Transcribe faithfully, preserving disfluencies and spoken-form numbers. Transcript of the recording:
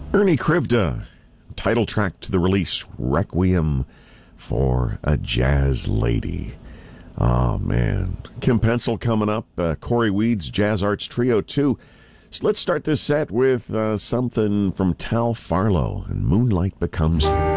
Ernie Krivda, title track to the release, Requiem for a Jazz Lady. Oh, man. Kim Pencil coming up, uh, Corey Weeds, Jazz Arts Trio two. So let's start this set with uh, something from Tal Farlow, and Moonlight Becomes You.